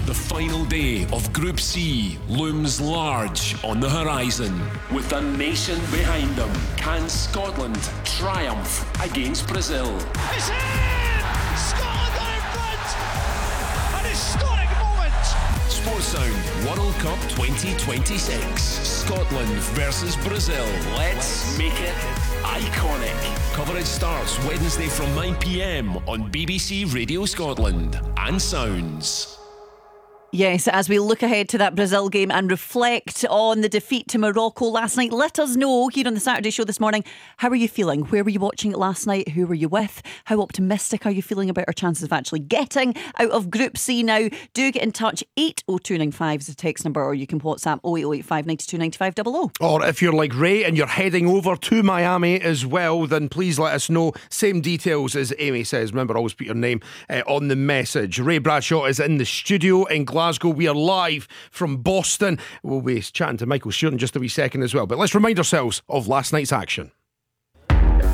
The final day of Group C looms large on the horizon. With a nation behind them, can Scotland triumph against Brazil? It's in! Scotland are in front! An historic moment! Sports Sound World Cup 2026. Scotland versus Brazil. Let's make it iconic. Coverage starts Wednesday from 9 p.m. on BBC Radio Scotland and Sounds. Yes, as we look ahead to that Brazil game and reflect on the defeat to Morocco last night, let us know here on the Saturday show this morning, how are you feeling? Where were you watching it last night? Who were you with? How optimistic are you feeling about our chances of actually getting out of Group C now? Do get in touch. 80295 is the text number, or you can WhatsApp 08085 92 95 00. Or if you're like Ray and you're heading over to Miami as well, then please let us know. Same details as Amy says. Remember, always put your name on the message. Ray Bradshaw is in the studio in Glasgow. We are live from Boston. We'll be chatting to Michael Stewart in just a wee second as well. But let's remind ourselves of last night's action. We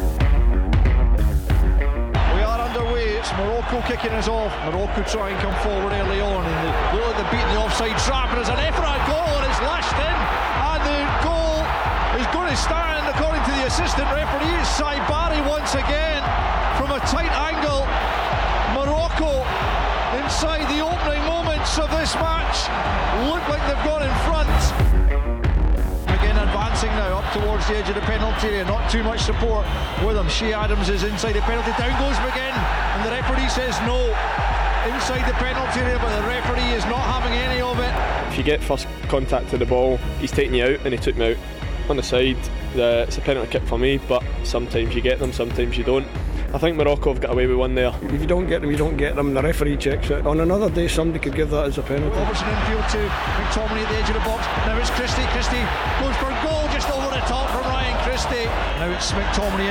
are underway. It's Morocco kicking us off. Morocco try and come forward early on, and they look like they're beating the offside trap. And there's an effort at goal, and it's lashed in. And the goal is going to stand, according to the assistant referee. It's Saibari once again from a tight angle. Morocco inside the opening moments of this match look like they've gone in front. Again advancing now up towards the edge of the penalty area, not too much support with him. Shea Adams is inside the penalty, down goes McGinn, and the referee says no. Inside the penalty area, but the referee is not having any of it. If you get first contact to the ball, he's taking you out, and he took me out on the side. It's a penalty kick for me, but sometimes you get them, sometimes you don't. I think Morocco have got away with one there. If you don't get them, you don't get them. The referee checks it. On another day, somebody could give that as a penalty. Robertson infield to McTominay at the edge of the box. Now it's Christie. Christie goes for a goal just over the top from Ryan Christie. Now it's McTominay